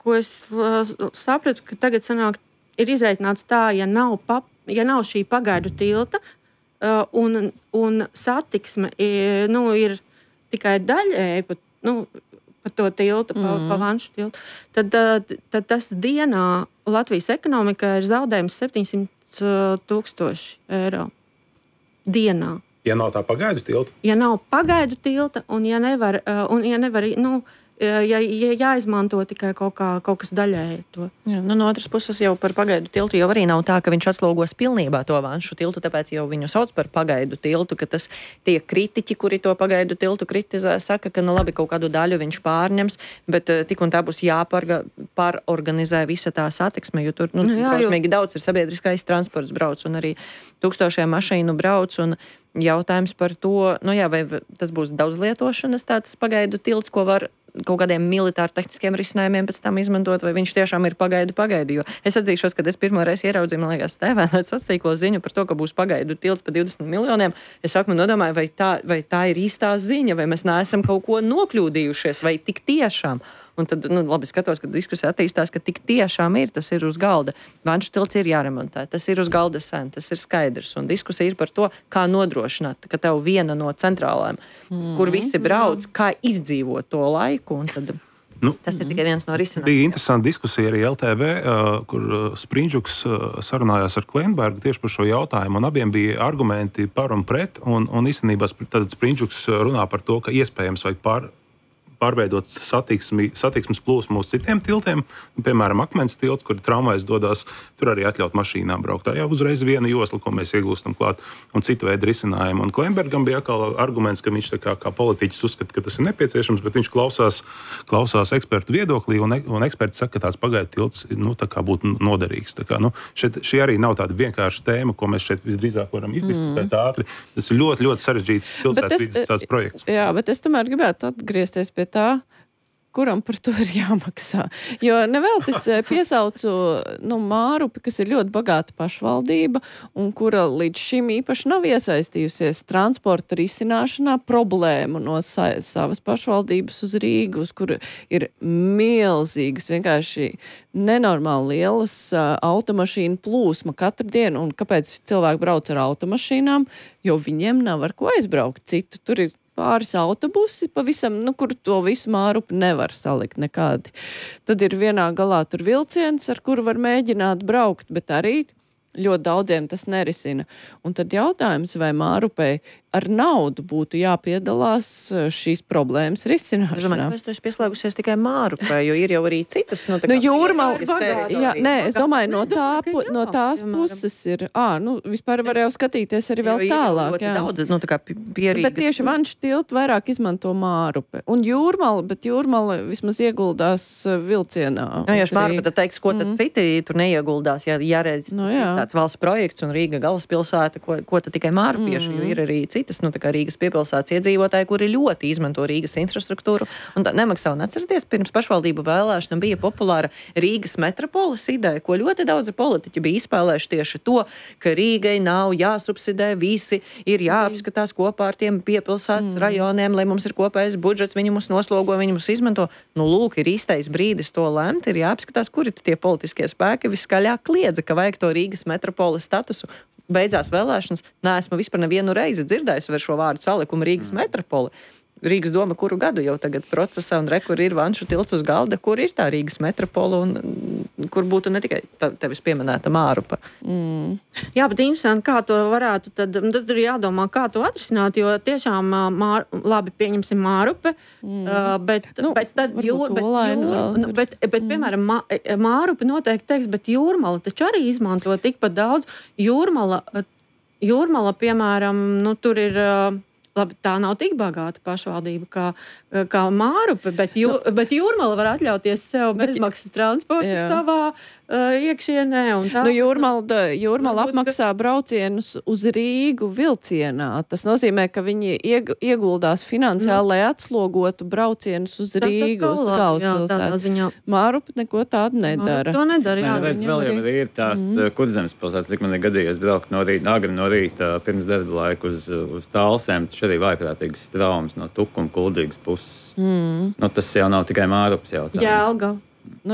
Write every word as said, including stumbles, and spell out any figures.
ko es uh, sapratu, ka tagad sanāk, ir izreikināts tā, ja nav, pap, ja nav šī pagaidu tilta uh, un, un satiksme ir, nu, ir tikai daļēji pat, nu, pa to tiltu, pa, mm. pa Vanšu tiltu, tad, uh, tad tas dienā Latvijas ekonomikā ir zaudējums septiņsimt tūkstoši eiro dienā. Ja nav tā pagaidu tilta? Ja nav pagaidu tilta un ja nevar, uh, un ja nevar, nu, ja, ja jāizmanto tikai kaut, kā, kaut kas daļēji to. Jā, nu, no otras puses jau par pagaidu tiltu jau arī nav tā, ka viņš atslogos pilnībā to Vanšu tiltu, tāpēc jau viņu sauc par pagaidu tiltu, ka tas tie kritiķi, kuri to pagaidu tiltu kritizē, saka, ka nu labi kaut kādu daļu viņš pārņems, bet uh, tik un tā būs jāpārorganizē visa tā satiksme, jo tur, nu, nu jā, drausmīgi daudz ir sabiedriskais transports brauc un arī tūkstošiem mašīnu brauc un jautājums par to, nu jā, vai tas būs daudz lietošanas tāds pagaidu tilts, ko var kaut kādiem militāri tehniskiem risinājumiem pēc tam izmantot, vai viņš tiešām ir pagaidu pagaidu, jo es atzīšos, kad es pirmo reizi ieraudzīju, man liekas, tēvēnēt sociālo ziņu par to, ka būs pagaidu tilts par divdesmit miljoniem, es sākumā nodomāju, vai tā, vai tā ir īstā ziņa, vai mēs neesam kaut ko nokļūdījušies, vai tik tiešām. Un tad, nu, labi skatos, ka diskusija attīstās, ka tik tiešām ir, tas ir uz galda. Vanšu tilts ir jāremontē, tas ir uz galda sen, tas ir skaidrs. Un diskusija ir par to, kā nodrošināt, ka tev viena no centrālēm, mm. kur visi brauc, kā izdzīvot to laiku. Un tad nu, tas ir tikai viens no risinājumiem. Bija interesanta diskusija arī L T V, kur Sprindžuks sarunājās ar Klenbergu tieši par šo jautājumu. Un abiem bija argumenti par un pret. Un, un īstenībā tad Sprindžuks runā par to, ka iespējams vajag pār pārveidot satiksmi, satiksmes plūsmu uz citiem tiltiem, piemēram, Akmens tilts, kur tramvajs dodas, tur arī atļaut mašīnām braukt. Tā jau uzreiz viena josla, ko mēs iegūstam klāt, un citu veidu risinājumu. Un Klenbergam bija atkal arguments, ka viņš tā kā, kā politiķis uzskata, ka tas ir nepieciešams, bet viņš klausās, klausās ekspertu viedoklī, un, un eksperti saka, ka tāds pagaidu tilts, nu, tā kā būtu noderīgs. Tā kā, nu, šeit, šī arī nav tāda vienkārša tēma, ko mēs šeit visdrīzāk varam izdiskutēt mm. ātri. Tas ir ļoti, ļoti sarežģīts pilsētas vides projekts. Jā, bet es tomēr gribētu atgriezties pie tā, kuram par to ir jāmaksā. Jo nevēltis piesaucu nu, Mārupi, kas ir ļoti bagāta pašvaldība un kura līdz šim īpaši nav iesaistījusies transporta risināšanā problēmu no sa savas pašvaldības uz Rīgu, uz kuru ir milzīgas, vienkārši nenormāli lielas uh, automašīnu plūsma katru dienu. Un kāpēc cilvēki brauc ar automašīnām? Jo viņiem nav ar ko aizbraukt citu. Tur ir pāris autobusi, pavisam, nu, kur to visu Mārupi nevar salikt nekādi. Tad ir vienā galā tur vilciens, ar kuru var mēģināt braukt, bet arī ļoti daudziem tas nerisina. Un tad jautājums, vai Mārupei ar naudu būtu jāpiedalās šīs problēmas risināšanā. Es domāju, ka tu esi pieslēgusies tikai Mārupai, jo ir jau arī citas. Nu, nu, Jūrmala, jā, nē, es domāju, no, tā, pu, no tās puses ir, ā, nu, vispār var jau skatīties arī vēl tālāk. Jā. Daudz, nu, tā kā pierīga. Bet tieši Vanšu tiltu vairāk izmanto Mārupe. Un Jūrmala, bet Jūrmala vismaz ieguldās vilcienā. Nu, jo Mārupe tad teiks, ko tad mm. citi tur neieguldās, ja jāreiz nu, jā. tāds valsts projekts un Rīga galvaspilsēta, ko, ko tad tikai Mārupieši, mm. jo ir arī citi. Tas, nu, tā kā Rīgas piepilsētas iedzīvotāji, kuri ļoti izmanto Rīgas infrastruktūru un tā nemaksā. Un atcerieties, pirms pašvaldību vēlēšanām bija populāra Rīgas metropoles ideja, ko ļoti daudzi politiķi bija izspēlējuši tieši to, ka Rīgai nav jāsubsidē, visi ir jāapskatās kopā ar tiem piepilsētas mm. rajoniem, lai mums ir kopējs budžets, viņi mums noslogo, viņi mums izmanto. Nu, lūk, ir īstais brīdis to lemt, ir jāapskatās, kuri tie politiskie spēki viskaļāk kliedza, ka vajag to Rīgas metropoles statusu. Beidzās vēlēšanas, neesmu vispār nevienu reizi dzirdējusi ar šo vārdu salikumu Rīgas mm. metropoli. Rīgas doma kuru gadu jau tagad procesā un re, kur ir Vanšu tilts uz galda, kur ir tā Rīgas metropola un kur būtu ne tikai tā, tevis pieminēta Mārupa. Mm. Jā, bet interesanti, kā to varētu, tad, tad ir jādomā, kā to atrisināt, jo tiešām mār, labi, pieņemsim Mārupe, mm. uh, bet, nu, bet tad jūr, bet, jūr, bet, bet, mm. piemēram, mā, Mārupe noteikti teiks, bet Jūrmala taču arī izmanto tikpat daudz. Jūrmala, Jūrmala piemēram, nu, tur ir... Uh, Labi, tā nav tik bagāta pašvaldība kā, kā Mārupe, bet, jū, nu, bet Jūrmala var atļauties sev bezmaksas transportu jā. savā uh, iekšienē. Un tā. Nu, Jūrmala, Jūrmala apmaksā braucienus uz Rīgu vilcienā. Tas nozīmē, ka viņi ieg, ieguldās finansiāli, nu. lai atslogotu braucienus uz tas Rīgu, uz galvaspilsētu. Mārupe neko tādu nedara. Mārupe to nedara, jā. Redz, vēl jau ir tās mm. Kurzemes pilsētas, cik man ir gadījies braukt no rīta, agri no rīta pirms darba laiku uz, uz Talsēm. Arī vājprātīgas traumas no Tuku un Kuldīgas puses. Mm. Nu, tas jau nav tikai Mārupes jautājums. Jā, Alga.